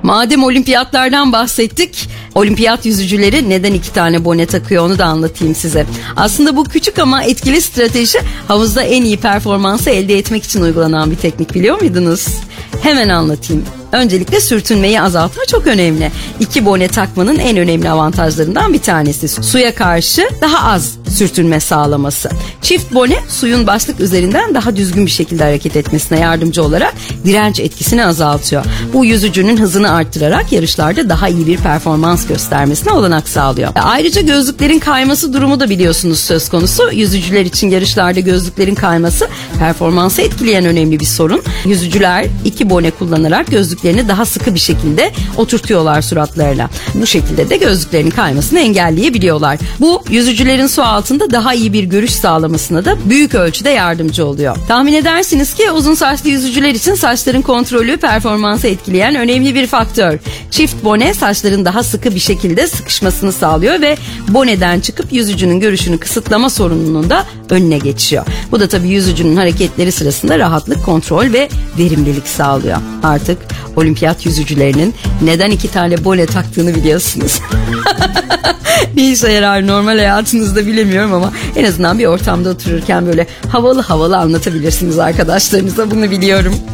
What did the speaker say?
Madem olimpiyatlardan bahsettik, olimpiyat yüzücüleri neden 2 tane bone takıyor onu da anlatayım size. Aslında bu küçük ama etkili strateji havuzda en iyi performansı elde etmek için uygulanan bir teknik, biliyor muydunuz? Hemen anlatayım. Öncelikle sürtünmeyi azaltma çok önemli. 2 bone takmanın en önemli avantajlarından bir tanesi suya karşı daha az sürtünme sağlaması. Çift bone suyun başlık üzerinden daha düzgün bir şekilde hareket etmesine yardımcı olarak direnç etkisini azaltıyor. Bu yüzücünün hızını arttırarak yarışlarda daha iyi bir performans göstermesine olanak sağlıyor. Ayrıca gözlüklerin kayması durumu da biliyorsunuz söz konusu. Yüzücüler için yarışlarda gözlüklerin kayması performansı etkileyen önemli bir sorun. Yüzücüler 2 bone kullanarak gözlüklerini daha sıkı bir şekilde oturtuyorlar suratlarına. Bu şekilde de gözlüklerinin kaymasını engelleyebiliyorlar. Bu yüzücülerin su altında daha iyi bir görüş sağlamasına da büyük ölçüde yardımcı oluyor. Tahmin edersiniz ki uzun saçlı yüzücüler için saçların kontrolü performansı etkileyen önemli bir faktör. Çift bone saçların daha sıkı bir şekilde sıkışmasını sağlıyor ve boneden çıkıp yüzücünün görüşünü kısıtlama sorununun da önüne geçiyor. Bu da tabii yüzücünün hareketleri sırasında rahatlık, kontrol ve verimlilik sağlıyor. Artık olimpiyat yüzücülerinin neden 2 tane bone taktığını biliyorsunuz. Ne işe yarar normal hayatınızda bilemiyorum ama en azından bir ortamda otururken böyle havalı havalı anlatabilirsiniz arkadaşlarınıza, bunu biliyorum.